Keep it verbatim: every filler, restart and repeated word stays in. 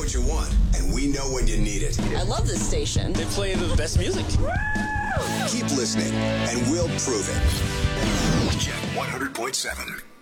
what you want, and we know when you need it. I love this station. They play the best music. Keep listening, and we'll prove it. Jet one hundred point seven.